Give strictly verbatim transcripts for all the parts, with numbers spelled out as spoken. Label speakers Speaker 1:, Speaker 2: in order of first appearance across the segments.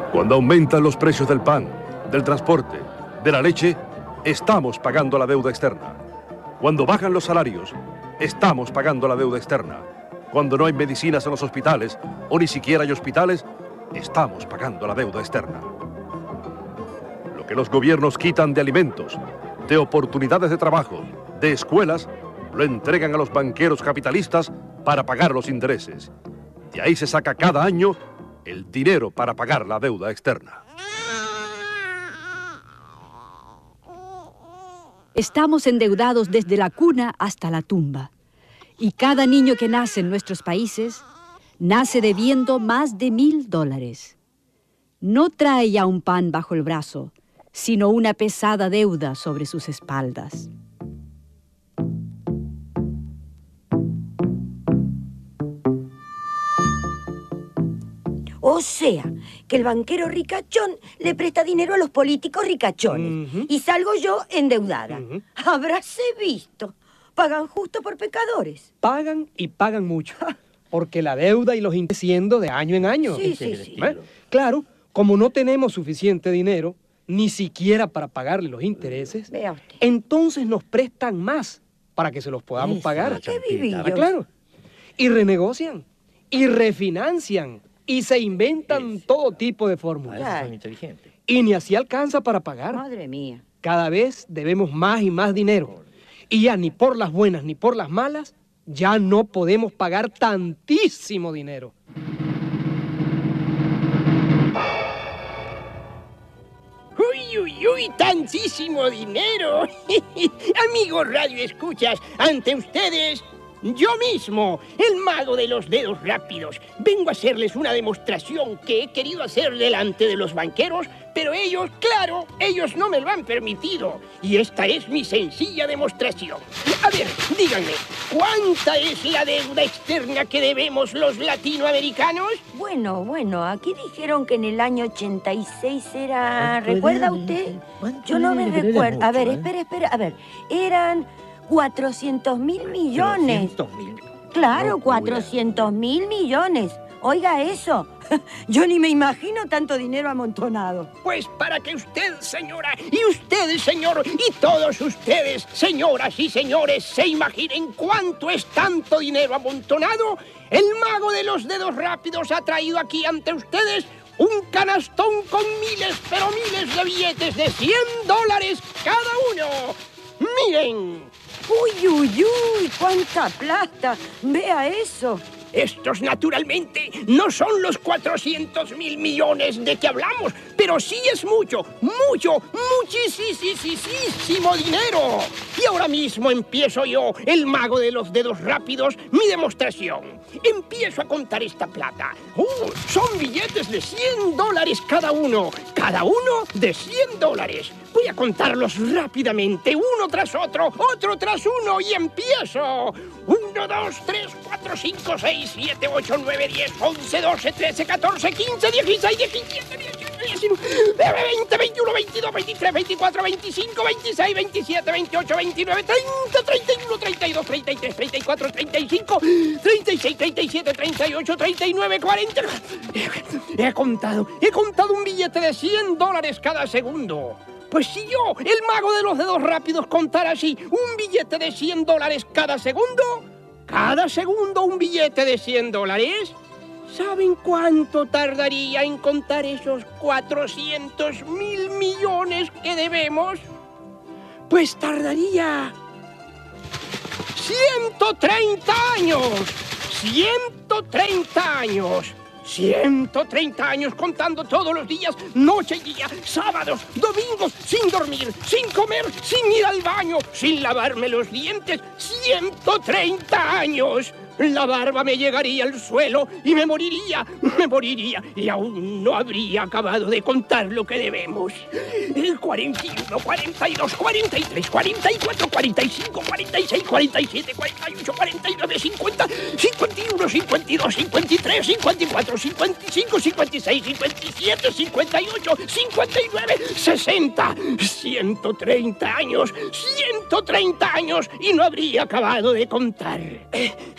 Speaker 1: Cuando aumentan los precios del pan, del transporte, de la leche, estamos pagando la deuda externa. Cuando bajan los salarios, estamos pagando la deuda externa. Cuando no hay medicinas en los hospitales, o ni siquiera hay hospitales, estamos pagando la deuda externa. Lo que los gobiernos quitan de alimentos, de oportunidades de trabajo, de escuelas, lo entregan a los banqueros capitalistas para pagar los intereses. De ahí se saca cada año el dinero para pagar la deuda externa.
Speaker 2: Estamos endeudados desde la cuna hasta la tumba. Y cada niño que nace en nuestros países nace debiendo más de mil dólares. No trae ya un pan bajo el brazo, sino una pesada deuda sobre sus espaldas.
Speaker 3: O sea, que el banquero ricachón le presta dinero a los políticos ricachones. Uh-huh. Y salgo yo endeudada. Uh-huh. Habráse visto. Pagan justo por pecadores.
Speaker 4: Pagan y pagan mucho. Porque la deuda y los intereses siendo de año en año.
Speaker 3: Sí, sí, sí.
Speaker 4: ¿Eh? Claro, como no tenemos suficiente dinero, ni siquiera para pagarle los intereses,
Speaker 3: Vea usted.
Speaker 4: Entonces nos prestan más para que se los podamos
Speaker 3: Eso,
Speaker 4: pagar.
Speaker 3: ¿qué vivillos?
Speaker 4: Ah, claro. Y renegocian, y refinancian, y se inventan
Speaker 5: Eso.
Speaker 4: todo tipo de fórmulas.
Speaker 5: Claro. Son inteligentes.
Speaker 4: Y ni así alcanza para pagar.
Speaker 3: Madre mía.
Speaker 4: Cada vez debemos más y más dinero. Y ya ni por las buenas ni por las malas, ya no podemos pagar tantísimo dinero.
Speaker 6: ¡Uy, uy, uy! ¡Tantísimo dinero! Amigos Radio Escuchas, ante ustedes, yo mismo, el mago de los dedos rápidos. Vengo a hacerles una demostración que he querido hacer delante de los banqueros, pero ellos, claro, ellos no me lo han permitido. Y esta es mi sencilla demostración. A ver, díganme, ¿cuánta es la deuda externa que debemos los latinoamericanos?
Speaker 3: Bueno, bueno, aquí dijeron que en el año ochenta y seis era... ¿Recuerda usted? Yo no me recuerdo. A ver, espera, espera, a ver. Eran cuatrocientos mil millones.
Speaker 5: cuatrocientos mil.
Speaker 3: Claro, cuatrocientos mil millones. Oiga eso. Yo ni me imagino tanto dinero amontonado.
Speaker 6: Pues para que usted, señora, y usted, señor, y todos ustedes, señoras y señores, se imaginen cuánto es tanto dinero amontonado, el mago de los dedos rápidos ha traído aquí ante ustedes un canastón con miles, pero miles de billetes de cien dólares cada uno. ¡Miren!
Speaker 3: ¡Uy, uy, uy! ¡Cuánta plata! ¡Vea eso!
Speaker 6: Estos, naturalmente, no son los cuatrocientos mil millones de que hablamos, pero sí es mucho, mucho, muchísimo dinero. Y ahora mismo empiezo yo, el mago de los dedos rápidos, mi demostración. Empiezo a contar esta plata. ¡Uh! Son billetes de cien dólares cada uno. Cada uno de cien dólares. Voy a contarlos rápidamente, uno tras otro, otro tras uno, y empiezo. uno, dos, tres, cuatro, cinco, seis, siete, ocho, nueve, diez, once, doce, trece, catorce, quince, dieciséis, diecisiete, dieciocho, diecinueve, veinte, veintiuno, veintidós, veintitrés, veinticuatro, veinticinco, veintiséis, veintisiete, veintiocho, veintinueve, treinta, treinta y uno, treinta y dos, treinta y tres, treinta y cuatro, treinta y cinco, treinta y seis, treinta y siete, treinta y ocho, treinta y nueve, cuarenta. He contado, he contado un billete de cien dólares cada segundo. Pues si yo, el mago de los dedos rápidos, contara así un billete de cien dólares cada segundo, cada segundo un billete de cien dólares, ¿saben cuánto tardaría en contar esos cuatrocientos mil millones que debemos? Pues tardaría ciento treinta años, ciento treinta años. ciento treinta años contando todos los días, noche y día, sábados, domingos, sin dormir, sin comer, sin ir al baño, sin lavarme los dientes. ciento treinta años. La barba me llegaría al suelo y me moriría, me moriría. Y aún no habría acabado de contar lo que debemos. El cuarenta y uno, cuarenta y dos, cuarenta y tres, cuarenta y cuatro, cuarenta y cinco, cuarenta y seis, cuarenta y siete, cuarenta y ocho, cuarenta y nueve, cincuenta, cincuenta y uno, cincuenta y dos, cincuenta y tres, cincuenta y cuatro, cincuenta y cinco, cincuenta y seis, cincuenta y siete, cincuenta y ocho, cincuenta y nueve, sesenta. ciento treinta años, ciento treinta años y no habría acabado de contar.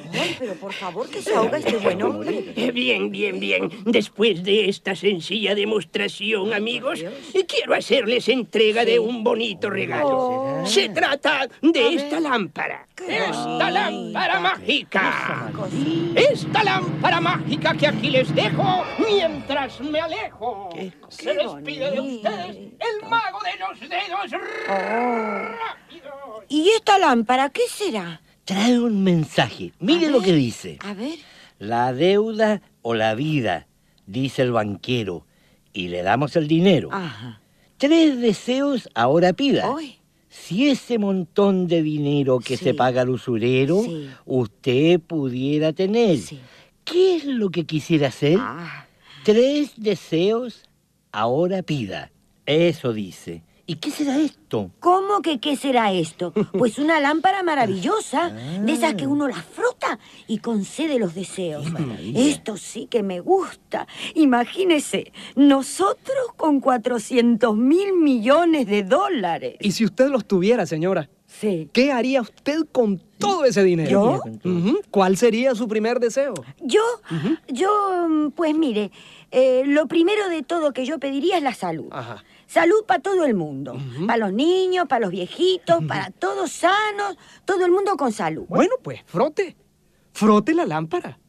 Speaker 3: Ay, pero por favor, que se ahoga este buen hombre.
Speaker 6: Eh, Bien, bien, bien. Después de esta sencilla demostración, amigos, eh, quiero hacerles entrega de un bonito regalo. Se trata de esta lámpara. Esta lámpara mágica. Esta lámpara mágica que aquí les dejo mientras me alejo. Se despide de ustedes el mago de los dedos rápidos.
Speaker 3: ¿Y esta lámpara qué será?
Speaker 5: Trae un mensaje. Mire
Speaker 3: A
Speaker 5: lo
Speaker 3: ver.
Speaker 5: que dice.
Speaker 3: A ver.
Speaker 5: La deuda o la vida, dice el banquero, y le damos el dinero.
Speaker 3: Ajá.
Speaker 5: Tres deseos ahora pida.
Speaker 3: Hoy.
Speaker 5: Si ese montón de dinero que
Speaker 3: Sí.
Speaker 5: se paga al usurero,
Speaker 3: Sí.
Speaker 5: usted pudiera tener,
Speaker 3: Sí.
Speaker 5: ¿qué es lo que quisiera hacer?
Speaker 3: Ah.
Speaker 5: Tres deseos ahora pida. Eso dice. ¿Y qué será esto?
Speaker 3: ¿Cómo que qué será esto? Pues una lámpara maravillosa, de esas que uno la frota y concede los deseos.
Speaker 5: ¡Qué maravilla!
Speaker 3: Esto sí que me gusta. Imagínese, nosotros con cuatrocientos mil millones de dólares.
Speaker 4: Y si usted los tuviera, señora,
Speaker 3: Sí.
Speaker 4: ¿qué haría usted con todo ese dinero?
Speaker 3: ¿Yo?
Speaker 4: Ujú. ¿Cuál sería su primer deseo?
Speaker 3: Yo, yo, mm, pues mire, eh, lo primero de todo que yo pediría es la salud.
Speaker 4: Ajá.
Speaker 3: Salud para todo el mundo. Para los niños, para los viejitos, para todos sanos, todo el mundo con salud.
Speaker 4: Bueno, pues frote. Frote la lámpara.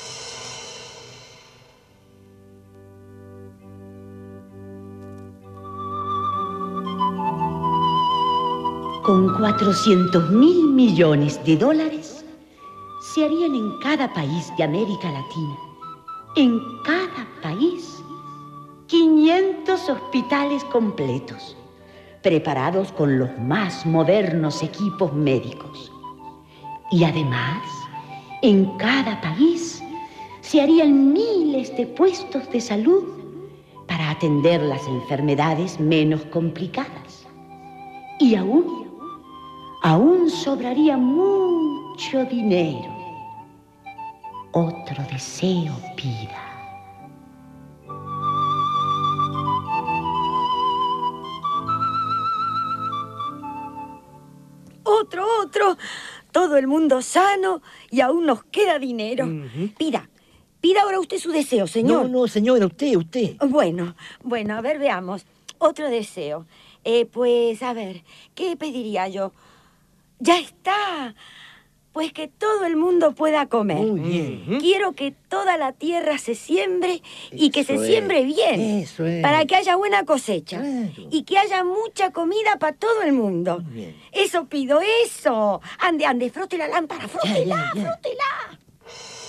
Speaker 7: Con cuatrocientos mil millones de dólares se harían en cada país de América Latina, en cada país, quinientos hospitales completos, preparados con los más modernos equipos médicos. Y además, en cada país se harían miles de puestos de salud para atender las enfermedades menos complicadas. Y aún, aún sobraría mucho dinero. Otro deseo pida.
Speaker 3: Otro, otro. Todo el mundo sano y aún nos queda dinero.
Speaker 4: Ujú.
Speaker 3: Pida, pida ahora usted su deseo, señor.
Speaker 5: No, no, señora, usted, usted.
Speaker 3: Bueno, bueno, a ver, veamos. Otro deseo. Eh, pues, a ver, ¿qué pediría yo? Ya está. Pues que todo el mundo pueda comer.
Speaker 5: Muy bien.
Speaker 3: Quiero que toda la tierra se siembre y que se
Speaker 5: Eso es,
Speaker 3: siembre bien.
Speaker 5: eso es.
Speaker 3: Para que haya buena cosecha.
Speaker 5: Claro.
Speaker 3: Y que haya mucha comida para todo el mundo.
Speaker 5: Muy bien.
Speaker 3: Eso pido, eso. Ande, ande, frote la lámpara, frótela,
Speaker 5: ya, ya.
Speaker 3: frótela.